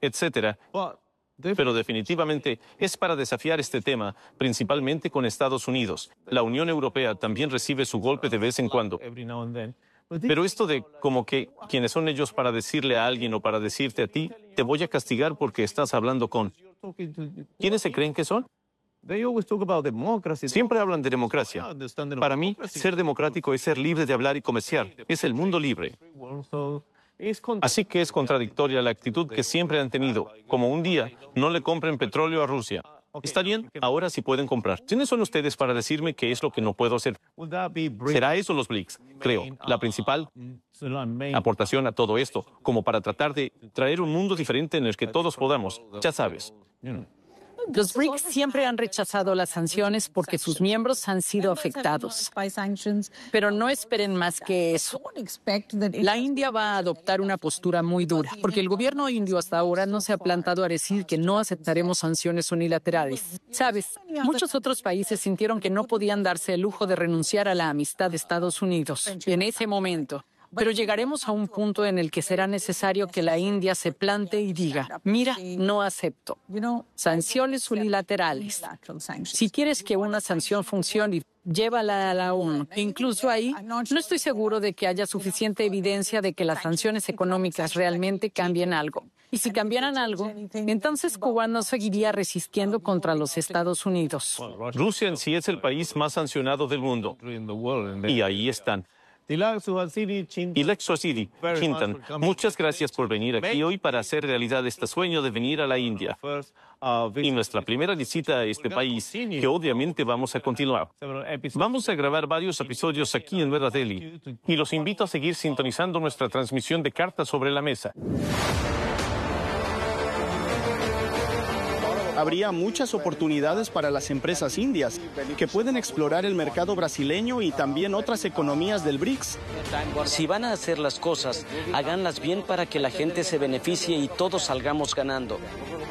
etcétera. Pero definitivamente es para desafiar este tema, principalmente con Estados Unidos. La Unión Europea también recibe su golpe de vez en cuando. Pero esto de como que quiénes son ellos para decirle a alguien o para decirte a ti, te voy a castigar porque estás hablando con... ¿Quiénes se creen que son? Siempre hablan de democracia. Para mí, ser democrático es ser libre de hablar y comerciar. Es el mundo libre. Así que es contradictoria la actitud que siempre han tenido, como un día no le compren petróleo a Rusia. Está bien, ahora sí pueden comprar. ¿Quiénes son ustedes para decirme qué es lo que no puedo hacer? ¿Será eso los BRICS? Creo, la principal aportación a todo esto, como para tratar de traer un mundo diferente en el que todos podamos, ya sabes. Los BRICS siempre han rechazado las sanciones porque sus miembros han sido afectados. Pero no esperen más que eso. La India va a adoptar una postura muy dura, porque el gobierno indio hasta ahora no se ha plantado a decir que no aceptaremos sanciones unilaterales. Sabes, muchos otros países sintieron que no podían darse el lujo de renunciar a la amistad de Estados Unidos en ese momento. Pero llegaremos a un punto en el que será necesario que la India se plante y diga, mira, no acepto. Sanciones unilaterales. Si quieres que una sanción funcione, llévala a la ONU. Incluso ahí, no estoy seguro de que haya suficiente evidencia de que las sanciones económicas realmente cambien algo. Y si cambiaran algo, entonces Cuba no seguiría resistiendo contra los Estados Unidos. Rusia en sí es el país más sancionado del mundo. Y ahí están. Ilex Swazidi, Chintan, muchas gracias por venir aquí hoy para hacer realidad este sueño de venir a la India. Y nuestra primera visita a este país, que obviamente vamos a continuar. Vamos a grabar varios episodios aquí en Nueva Delhi y los invito a seguir sintonizando nuestra transmisión de Cartas sobre la Mesa. Habría muchas oportunidades para las empresas indias que pueden explorar el mercado brasileño y también otras economías del BRICS. Si van a hacer las cosas, háganlas bien para que la gente se beneficie y todos salgamos ganando.